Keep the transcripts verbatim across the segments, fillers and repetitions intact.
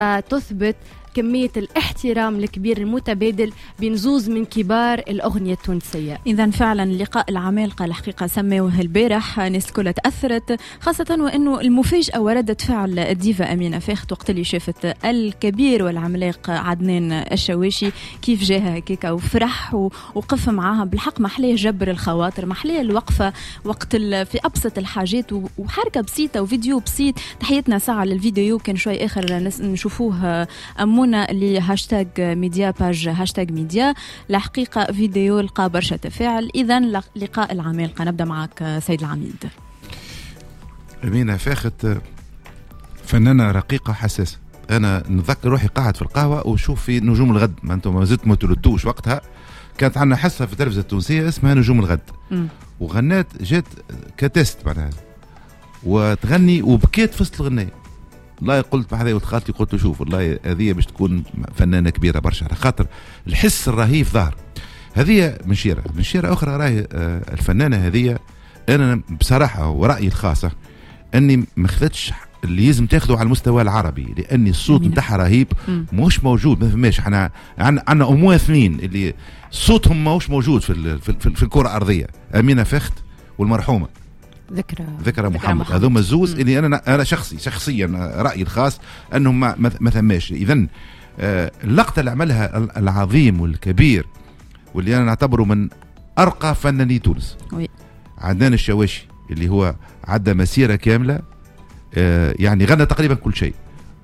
تثبت كمية الاحترام الكبير المتبادل بين زوز من كبار الأغنية التونسية. إذا فعلا لقاء العمالقة الحقيقة سموه البارح، ناس الكل تأثرت، خاصة وأنه المفاجأة وردة فعل الديفا أمينة فاخت وقت اللي شافت الكبير والعملاق عدنان الشواشي كيف جاها هكاكا وفرح ووقف معاها. بالحق محليه جبر الخواطر، محليه الوقفة وقت في أبسط الحاجات وحركة بسيطة وفيديو بسيط. تحياتنا ساعة للفيديو، كان شوي آخر نشوفوه أمون اللي هاشتاج ميديا باج هاشتاج ميديا. الحقيقة فيديو لقى برشا تفاعل. إذا لقاء العمالقة، نبدأ معك سيد العميد. أمينة فاخت فنانة رقيقة حساسة. أنا نذكر روحي قاعد في القهوة وشوف في نجوم الغد، ما أنتم ما زلت ما تلتوش وقتها، كانت عندنا حصة في التلفزة التونسية اسمها نجوم الغد م. وغنات جات كتست معناها وتغني وبكيت في وسط الغناية. والله قلت مع هذا ولد خالتي، قلت له شوف والله هذه باش تكون فنانة كبيرة برشا على خاطر الحس الرهيف ظهر. هذه من شيرة من شيرة أخرى راهي الفنانة هذه. أنا بصراحة ورأيي الخاصة أني ما خذتش اللي لازم تاخذه على المستوى العربي، لأن الصوت نتاعها رهيب مش موجود. ما فماش احنا عندنا أمواه اثنين اللي صوتهم ماهوش موجود في ال في, في, في الكرة الأرضية، أمينة فاخت والمرحومة ذكرى ذكرى محمد. هذوما الزوز اللي انا انا شخصي شخصيا رايي الخاص انهم ما ما ثماش. اذا آه اللقطه اللي عملها العظيم والكبير واللي انا نعتبره من ارقى فناني تونس عدنان الشواشي، اللي هو عدى مسيره كامله، آه يعني غنى تقريبا كل شيء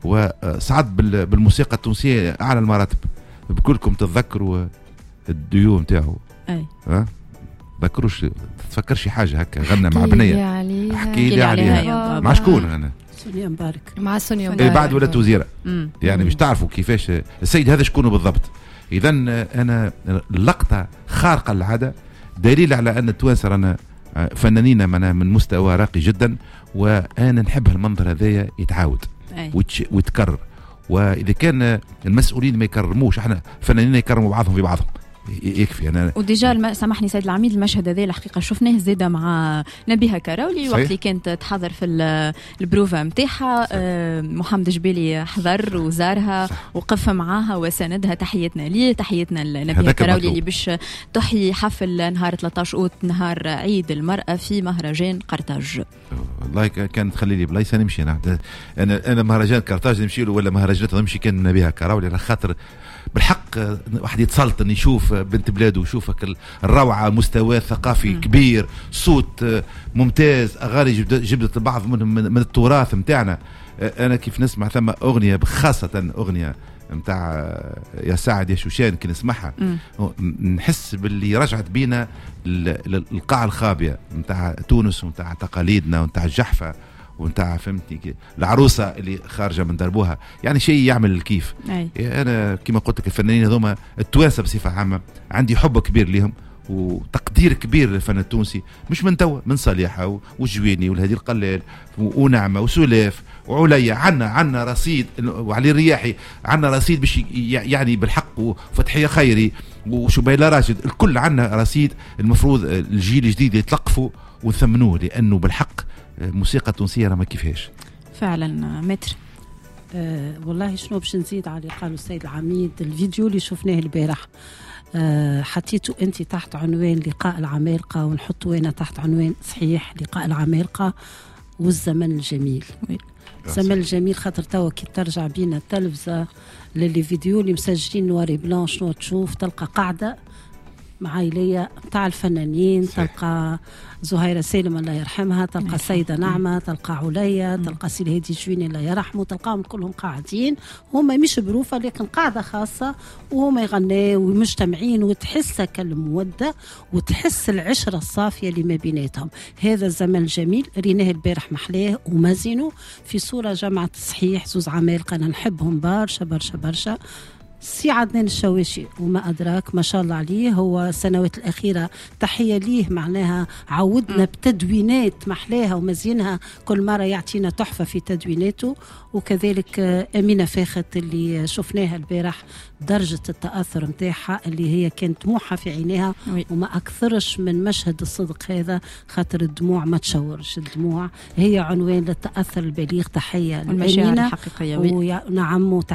وصعد بالموسيقى التونسيه اعلى المراتب. بكلكم تتذكروا الديو نتاعو اي ها بكروش تفكر شي حاجه هكا غنى مع بنيه. احكي لي عليها, عليها. مع شكون غنى؟ سونيا مبارك. مع سونيا مبارك. بعد ولات وزيره يعني مش تعرفوا كيفاش السيد هذا شكونه بالضبط. اذا انا اللقطه خارقه للعاده، دليل على ان التوانسه رانا فنانين من مستوى راقي جدا، وانا نحب هالمنظر هذايا يتعاود ويتكرر. واذا كان المسؤولين ما يكرموش، احنا فنانين يكرموا بعضهم في بعضهم يكفي. انا وديجا الم... سامحني سيد العميد، المشهد هذا الحقيقه شفناه زاده مع نبيها كراولي وقت اللي كانت تحضر في البروفا نتاعها. آه محمد جبالي حضر وزارها وقف معاها وساندها. تحياتنا ليه، تحياتنا لنبيها كراولي اللي باش تحيي حفل نهار ثلاثة عشر أوت نهار عيد المرأة في مهرجان قرطاج. والله كانت تخلي لي بلايصه نمشي انا انا انا مهرجان قرطاج نمشي له ولا مهرجانات نمشي كان نبيها كراولي، على خاطر بالحق واحد يتسلطن يشوف بنت بلاده ويشوفك الروعه، مستوى ثقافي م. كبير، صوت ممتاز، اغاني جبدت البعض منهم من التراث نتاعنا. انا كيف نسمع ثم اغنيه خاصه اغنيه نتاع يا سعد يا شوشان كي نسمعها نحس باللي رجعت بينا للقاع الخابيه نتاع تونس ونتاع تقاليدنا ونتاع الجحفه ونتاع فهمتني العروسه اللي خارجه من دربوها، يعني شيء يعمل الكيف. أي. انا كما قلت لك الفنانين هذوما التوانسه بصفه عامه عندي حب كبير لهم وتقدير كبير للفن التونسي، مش من توا، من صالحه والجويني والهدي القلال ونعمه وسلاف وعليا. عنا عنا رصيد، وعلي الرياحي عنا رصيد باش يعني بالحق، وفتحيه خيري وشبيله راشد، الكل عنا رصيد. المفروض الجيل الجديد يتلقفوا ونثمنوه، لانه بالحق الموسيقى التونسيه راه ما كيفاش فعلا. متر أه والله شنو باش نزيد على اللي قالوا السيد العميد. الفيديو اللي شفناه البارح أه حطيته انت تحت عنوان لقاء العمالقه، ونحطه انا تحت عنوان صحيح لقاء العمالقه والزمن الجميل. الزمن الجميل خاطر توا كي ترجع بينا التلفزه للي فيديو اللي مسجلين نواري بلان، شنو تشوف؟ تلقى قاعده معايلية تاع الفنانين، صحيح. تلقى زهيرة سالم الله يرحمها، تلقى السيدة نعمة، تلقى عليا، تلقى سي الهادي الجويني الله يرحمه، تلقاهم كلهم قاعدين هما مش بروفة لكن قاعدة خاصة، وهما يغنوا ومجتمعين، وتحس كالمودة وتحس العشرة الصافية اللي ما بيناتهم. هذا الزمن الجميل ريناه البارح محلاه ومازنه في صورة جمعة صحيح زوز عمالقة أنا نحبهم برشا برشا برشا. سي عدنان الشواشي وما أدراك ما شاء الله عليه، هو السنوات الأخيرة تحية ليه، معناها عودنا بتدوينات محلاها ومزينها، كل مرة يعطينا تحفة في تدويناته. وكذلك أمينة فاخت اللي شفناها البارح، درجة التأثر متاعها اللي هي كانت دموعها في عينيها وما أكثرش من مشهد الصدق هذا، خاطر الدموع ما تشورش، الدموع هي عنوان للتأثر البليغ. تحية المشاعر الحقيقية. ونعم